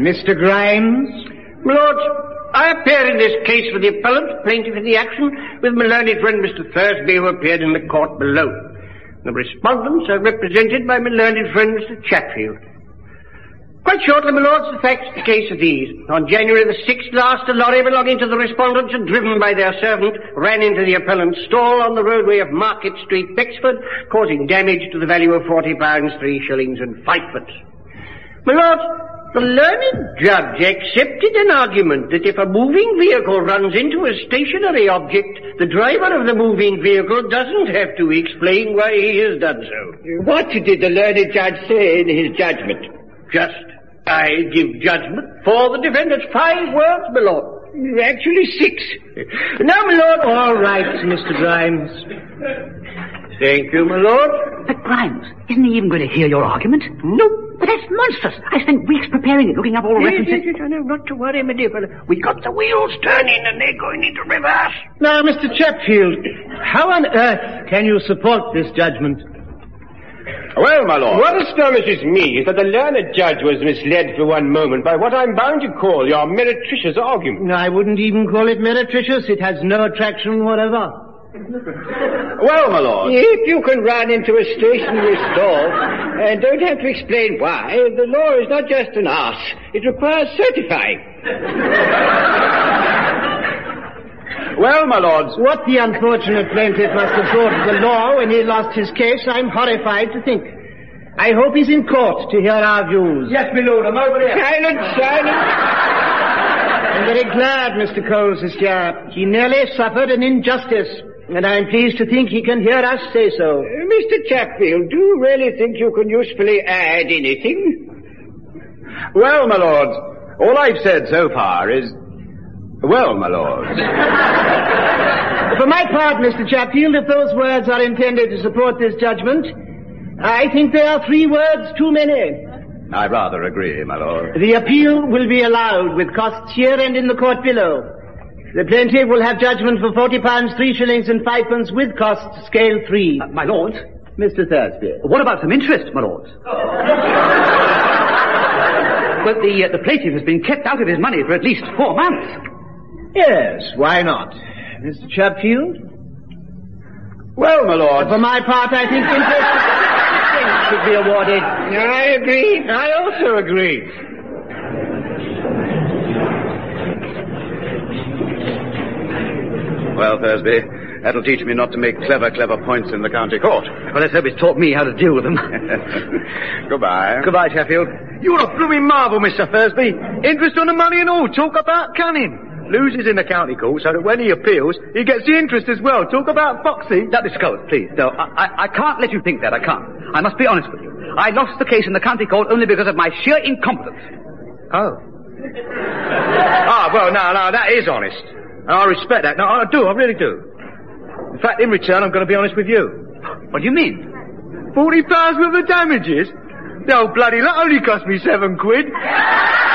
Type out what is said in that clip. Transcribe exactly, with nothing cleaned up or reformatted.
Mister Grimes? My lord, I appear in this case for the appellant, plaintiff in the action, with my learned friend Mister Thursby, who appeared in the court below. The respondents are represented by my learned friend Mister Chatfield. Quite shortly, my lords, the facts of the case are these. On January the sixth last, a lorry belonging to the respondents and driven by their servant ran into the appellant's stall on the roadway of Market Street, Bexford, causing damage to the value of forty pounds, three shillings and fivepence. My lords, the learned judge accepted an argument that if a moving vehicle runs into a stationary object, the driver of the moving vehicle doesn't have to explain why he has done so. What did the learned judge say in his judgment? Just, I give judgment for the defendant's five words, my lord. Actually six. Now, my lord. All right, Mister Grimes. Thank you, my lord. But Grimes, isn't he even going to hear your argument? No. But that's monstrous. I spent weeks preparing it, looking up all the Yes, references. yes, yes, no, not to worry, my dear fellow. We got the wheels turning and they're going into reverse. Now, Mister Chatfield, how on earth can you support this judgment? Well, my lord, what astonishes me is that the learned judge was misled for one moment by what I'm bound to call your meretricious argument. I wouldn't even call it meretricious. It has no attraction whatever. Well, my lord, if you can run into a stationary stall and don't have to explain why, the law is not just an arse. It requires certifying. Well, my lords, what the unfortunate plaintiff must have thought of the law when he lost his case, I'm horrified to think. I hope he's in court to hear our views. Yes, my lord, I'm over there. Silence, silence. I'm very glad Mister Coles is here. He nearly suffered an injustice, and I'm pleased to think he can hear us say so. Uh, Mister Chatfield, do you really think you can usefully add anything? Well, my lords, all I've said so far is... Well, my lords. For my part, Mister Chatfield, if those words are intended to support this judgment, I think they are three words too many. I rather agree, my lord. The appeal will be allowed with costs here and in the court below. The plaintiff will have judgment for forty pounds, three shillings and fivepence with costs, scale three. Uh, my lords? Mister Thursby. What about some interest, my lords? Well, the, uh, the plaintiff has been kept out of his money for at least four months. Yes, why not? Mister Chatfield? Well, my lord. For my part, I think interest should be awarded. I agree. I also agree. Well, Thursby, that'll teach me not to make clever, clever points in the county court. Well, let's hope it's taught me how to deal with them. Goodbye. Goodbye, Sheffield. You're a blooming marvel, Mister Thursby. Interest on the money and all. Talk about cunning. Loses in the county court so that when he appeals, he gets the interest as well. Talk about foxy. Now, Mister Coles, please. No, I, I, I can't let you think that. I can't. I must be honest with you. I lost the case in the county court only because of my sheer incompetence. Oh. Ah, well, no, no, that is honest. And I respect that. No, I do, I really do. In fact, in return, I'm going to be honest with you. What do you mean? Forty pounds worth of damages? The old bloody lot only cost me seven quid.